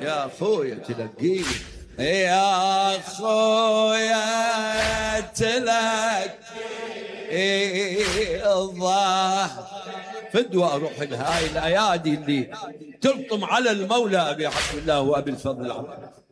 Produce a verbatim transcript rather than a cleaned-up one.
يا اخويا تلقيني يا اخويا تلقي الظهر فدوى اروح لهاي الايادي اللي تلطم على المولى ابي عبد الله وابي الفضل العظيم.